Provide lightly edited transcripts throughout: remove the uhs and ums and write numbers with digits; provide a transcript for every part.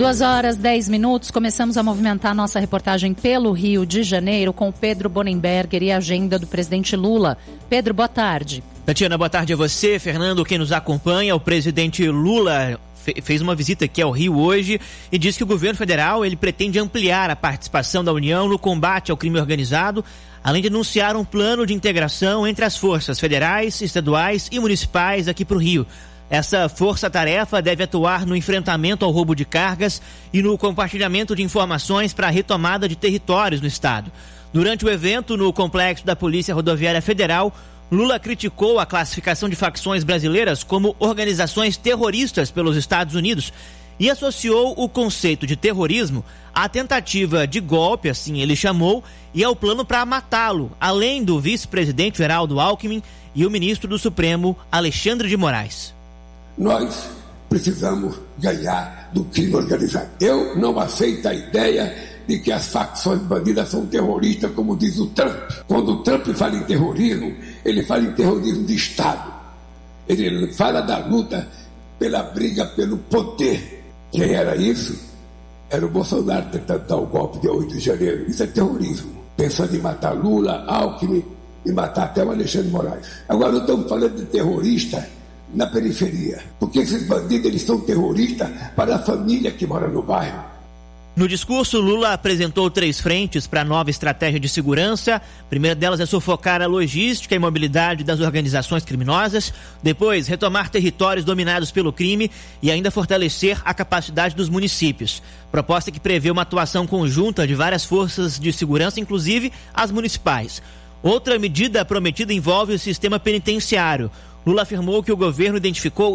2h10, começamos a movimentar nossa reportagem pelo Rio de Janeiro com Pedro Bonenberger e a agenda do presidente Lula. Pedro, boa tarde. Tatiana, boa tarde a você, Fernando, quem nos acompanha. O presidente Lula fez uma visita aqui ao Rio hoje e disse que o governo federal ele pretende ampliar a participação da União no combate ao crime organizado, além de anunciar um plano de integração entre as forças federais, estaduais e municipais aqui para o Rio. Essa força-tarefa deve atuar no enfrentamento ao roubo de cargas e no compartilhamento de informações para a retomada de territórios no estado. Durante o evento no complexo da Polícia Rodoviária Federal, Lula criticou a classificação de facções brasileiras como organizações terroristas pelos Estados Unidos e associou o conceito de terrorismo à tentativa de golpe, assim ele chamou, e ao plano para matá-lo, além do vice-presidente Geraldo Alckmin e o ministro do Supremo, Alexandre de Moraes. Nós precisamos ganhar do crime organizado. Eu não aceito a ideia de que as facções bandidas são terroristas, como diz o Trump. Quando o Trump fala em terrorismo, ele fala em terrorismo de Estado. Ele fala da luta pela briga pelo poder. Quem era isso? Era o Bolsonaro tentando dar o golpe de 8 de janeiro. Isso é terrorismo. Pensando em matar Lula, Alckmin e matar até o Alexandre de Moraes. Agora, nós estamos falando de terrorista na periferia, porque esses bandidos eles são terroristas para a família que mora no bairro. No discurso, Lula apresentou 3 frentes para a nova estratégia de segurança. A primeira delas é sufocar a logística e mobilidade das organizações criminosas, depois retomar territórios dominados pelo crime e ainda fortalecer a capacidade dos municípios. Proposta que prevê uma atuação conjunta de várias forças de segurança, inclusive as municipais. Outra medida prometida envolve o sistema penitenciário. Lula afirmou que o governo identificou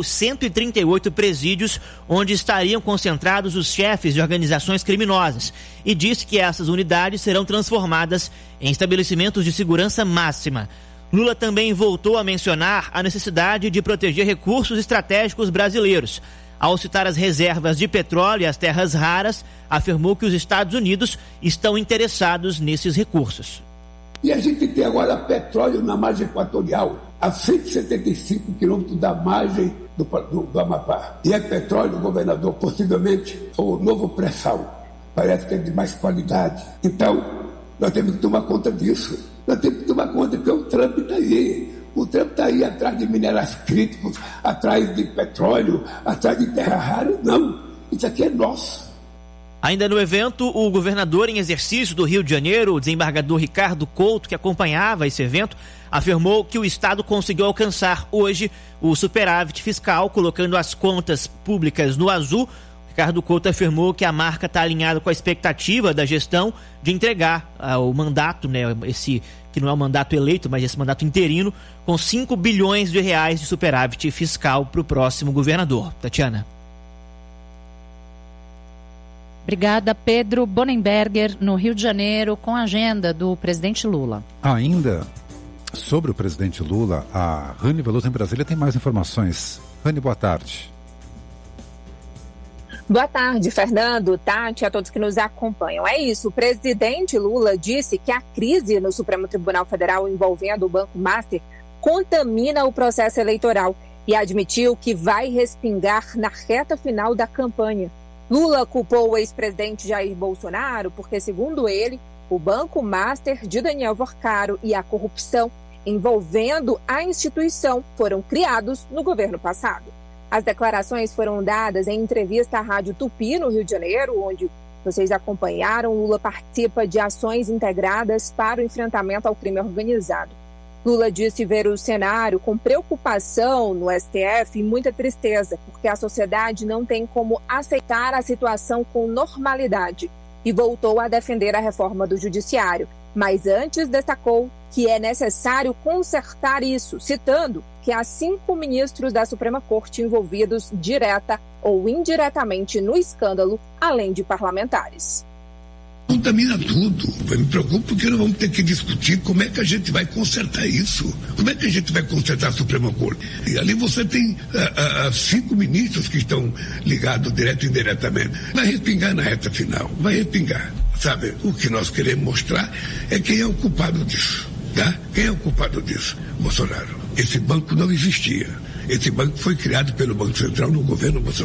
138 presídios onde estariam concentrados os chefes de organizações criminosas e disse que essas unidades serão transformadas em estabelecimentos de segurança máxima. Lula também voltou a mencionar a necessidade de proteger recursos estratégicos brasileiros. Ao citar as reservas de petróleo e as terras raras, afirmou que os Estados Unidos estão interessados nesses recursos. E a gente tem agora petróleo na margem equatorial, a 175 quilômetros da margem do Amapá. E é petróleo, governador, possivelmente o novo pré-sal. Parece que é de mais qualidade. Então, nós temos que tomar conta disso. Nós temos que tomar conta que o Trump está aí. O Trump está aí atrás de minerais críticos, atrás de petróleo, atrás de terra rara. Não, isso aqui é nosso. Ainda no evento, o governador em exercício do Rio de Janeiro, o desembargador Ricardo Couto, que acompanhava esse evento, afirmou que o Estado conseguiu alcançar hoje o superávit fiscal, colocando as contas públicas no azul. Ricardo Couto afirmou que a marca está alinhada com a expectativa da gestão de entregar o mandato, né, esse que não é um mandato eleito, mas esse mandato interino, com 5 bilhões de reais de superávit fiscal para o próximo governador. Tatiana. Obrigada, Pedro Bonenberger, no Rio de Janeiro, com a agenda do presidente Lula. Ainda sobre o presidente Lula, a Rani Veloso em Brasília tem mais informações. Rani, boa tarde. Boa tarde, Fernando, Tati, a todos que nos acompanham. É isso, o presidente Lula disse que a crise no Supremo Tribunal Federal envolvendo o Banco Master contamina o processo eleitoral e admitiu que vai respingar na reta final da campanha. Lula culpou o ex-presidente Jair Bolsonaro porque, segundo ele, o Banco Master de Daniel Vorcaro e a corrupção envolvendo a instituição foram criados no governo passado. As declarações foram dadas em entrevista à Rádio Tupi, no Rio de Janeiro, onde vocês acompanharam. Lula participa de ações integradas para o enfrentamento ao crime organizado. Lula disse ver o cenário com preocupação no STF e muita tristeza, porque a sociedade não tem como aceitar a situação com normalidade, e voltou a defender a reforma do judiciário. Mas antes destacou que é necessário consertar isso, citando que há 5 ministros da Suprema Corte envolvidos direta ou indiretamente no escândalo, além de parlamentares. Contamina tudo. Eu me preocupo porque nós vamos ter que discutir como é que a gente vai consertar isso. Como é que a gente vai consertar a Suprema Corte? E ali você tem 5 ministros que estão ligados direto e indiretamente. Vai respingar na reta final. Vai respingar. Sabe, o que nós queremos mostrar é quem é o culpado disso. Tá? Quem é o culpado disso? Bolsonaro. Esse banco não existia. Esse banco foi criado pelo Banco Central no governo Bolsonaro.